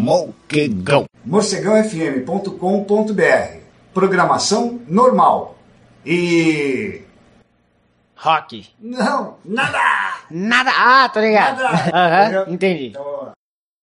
Morcegão. morcegãofm.com.br. Programação normal. E... Rock. Não, nada! Nada. Ah, tô ligado. Nada! Aham, entendi. Então,